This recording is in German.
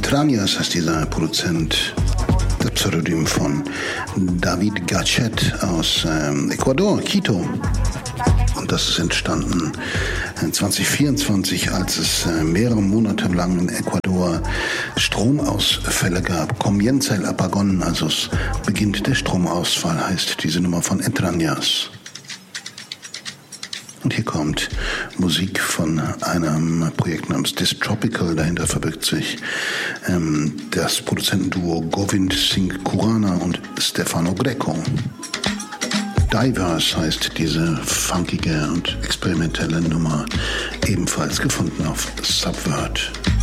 Entrañas heißt dieser Produzent, das Pseudonym von David Gachet aus Ecuador, Quito. Und das ist entstanden 2024, als es mehrere Monate lang in Ecuador Stromausfälle gab. Comienza el apagón, also es beginnt der Stromausfall, heißt diese Nummer von Entrañas. Und hier kommt Musik von einem Projekt namens Distropical. Dahinter verbirgt sich das Produzentenduo Govind Singh Khurana und Stefano Greco. Diverse heißt diese funkige und experimentelle Nummer, ebenfalls gefunden auf Subvert.